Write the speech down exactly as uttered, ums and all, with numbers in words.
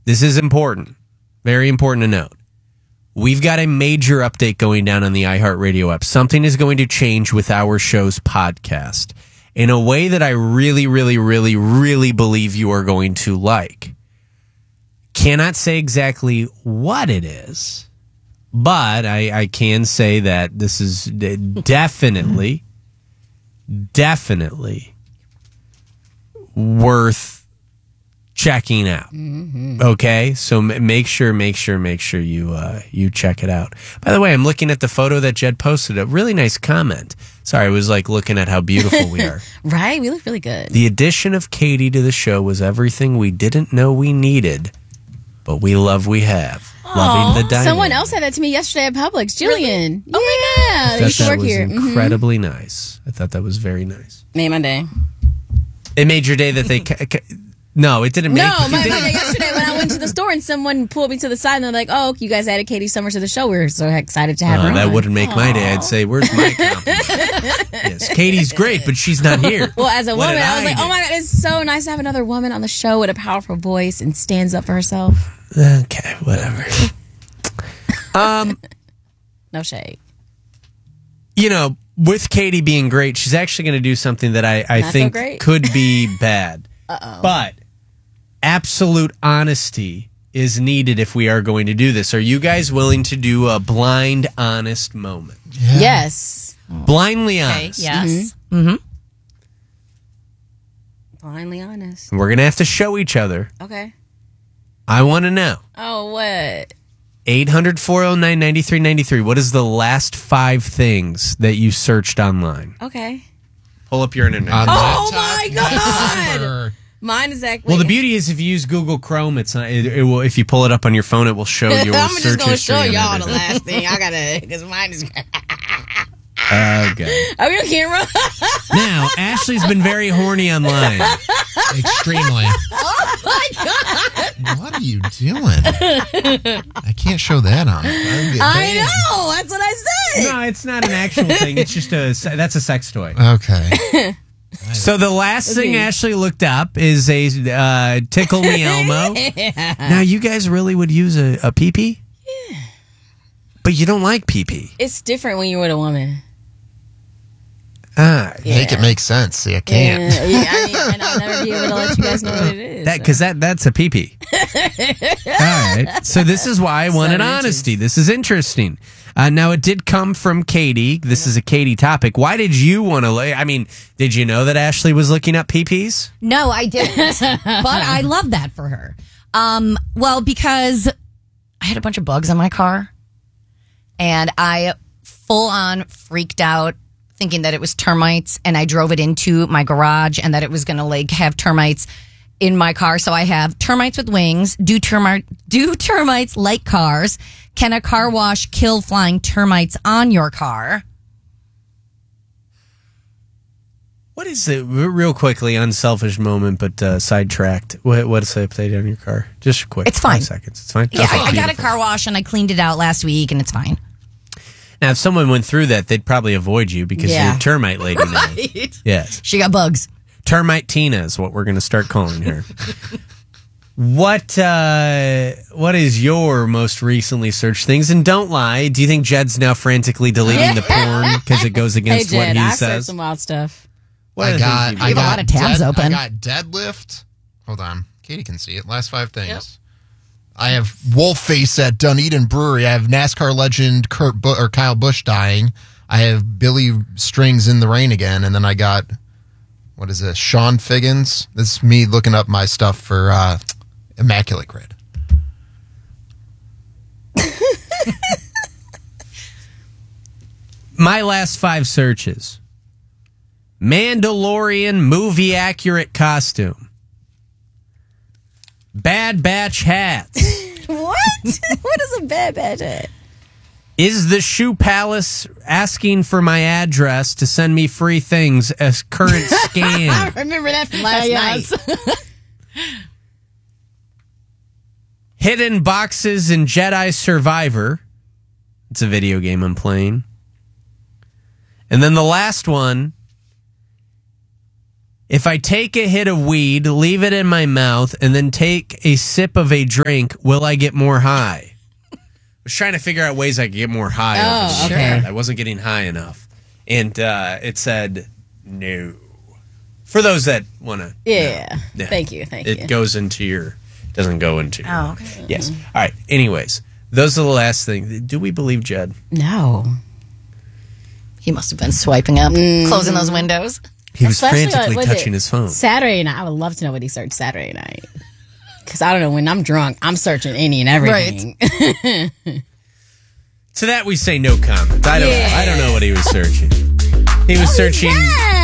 this is important. Very important to note. We've got a major update going down on the iHeartRadio app. Something is going to change with our show's podcast in a way that I really, really, really, really believe you are going to like. Cannot say exactly what it is, but I, I can say that this is definitely, definitely worth checking out. Mm-hmm. Okay, so m- make sure, make sure, make sure you uh, you check it out. By the way, I'm looking at the photo that Jed posted. A really nice comment. Sorry, I was like looking at how beautiful we are. Right, we look really good. The addition of Katie to the show was everything we didn't know we needed, but we love we have. Aww. Loving the dynamic. Someone else said that to me yesterday at Publix. Jillian. Really? Oh my yeah, God. I they used to thought work that was here. incredibly Mm-hmm. nice. I thought that was very nice. Made my day. It made your day that they. Ca- ca- no, it didn't make. No, it my, didn't. my, yesterday when I went to the store and someone pulled me to the side and they're like, "Oh, you guys added Katie Summers to the show. We were so excited to have Uh, her on." that wouldn't make Aww. my day. I'd say, "Where's my compliment?" Yes, Katie's great, but she's not here. Well, as a What woman, did I was I like, do? "Oh my God, it's so nice to have another woman on the show with a powerful voice and stands up for herself." Okay, whatever. um, no shade. You know, with Katie being great, she's actually going to do something that I, I Not so think great. could be bad. Uh-oh. But absolute honesty is needed if we are going to do this. Are you guys willing to do a blind, honest moment? Yeah. Yes. Blindly Okay, honest. yes. Mm-hmm. Blindly honest. We're going to have to show each other. Okay. I want to know. Oh, what? eight hundred, four oh nine, nine three nine three. What is the last five things that you searched online? Okay. Pull up your internet. On Oh, laptop, my God. or- Mine is actually. Well, the beauty is if you use Google Chrome, it's not. It, it will. If you pull it up on your phone, it will show your I'm search just gonna history show and y'all the everything. last thing. I gotta, because mine is. Okay. Are we on camera? Now, Ashley's been very horny online. Extremely. Oh my God! What are you doing? I can't show that on. That'd be I bad. know. That's what I said. No, it's not an actual thing. It's just a. That's a sex toy. Okay. So the last thing me. Ashley looked up is a uh, Tickle Me Elmo. Now, you guys really would use a, a pee-pee? Yeah. But you don't like pee-pee. It's different when you're with a woman. Ah, Yeah. Make it make sense. See, I can't. Yeah, yeah, I mean, and I'll never be able to let you guys know what it is. that because that that's a pee-pee. All right. So this is why I wanted Seven honesty. This is interesting. Uh, now, it did come from Katie. This is a Katie topic. Why did you want to lay? I mean, did you know that Ashley was looking up pee-pees? No, I didn't. But I love that for her. Um, well, because I had a bunch of bugs in my car and I full on freaked out thinking that it was termites, and I drove it into my garage and that it was going to like have termites in my car. So I have termites with wings. Do termite do termites like cars? Can a car wash kill flying termites on your car? What is it? Real quickly, unselfish moment, but uh, sidetracked. What, what is the update on your car? Just quick. It's fine. Five seconds. It's fine. Yeah, Okay, I, I got a beautiful. car wash and I cleaned it out last week and it's fine. Now, if someone went through that, they'd probably avoid you because Yeah. you're a termite lady now. Yes. She got bugs. Termite Tina is what we're going to start calling her. What uh, what is your most recently searched things? And don't lie. Do you think Jed's now frantically deleting the porn because it goes Hey, against Jed, what he I said says? some wild stuff. What are I the got, things I you have a got lot of tabs dead, open. I got deadlift. Hold on. Katie can see it. Last five things. I have Wolf Face at Dunedin Brewery. I have NASCAR legend Kurt Bu- or Kyle Busch dying. I have Billy Strings in the Rain again. And then I got, what is this? Sean Figgins. This is me looking up my stuff for uh, Immaculate Grid. My last five searches. Mandalorian movie accurate costume. Bad Batch hats. What? What is a bad bad hat? Is the Shoe Palace asking for my address to send me free things as current I scam? remember that from last Yes. night. Hidden boxes in Jedi Survivor. It's a video game I'm playing. And then the last one If I take a hit of weed, leave it in my mouth, and then take a sip of a drink, will I get more high? I was trying to figure out ways I could get more high. Oh, over the okay. shot. I wasn't getting high enough. And uh, it said no. For those that want to. Yeah. Yeah. Thank you. Thank It you. goes into your, doesn't go into your. Oh, okay. Yes. All right. Anyways, those are the last things. Do we believe Jed? No. He must have been swiping up, closing those windows. He was Especially, frantically uh, was touching it his phone. Saturday night. I would love to know what he searched Saturday night. Because I don't know, when I'm drunk, I'm searching any and everything. To that we say no comment. I don't Yeah. know. I don't know what he was searching. He was searching Yeah.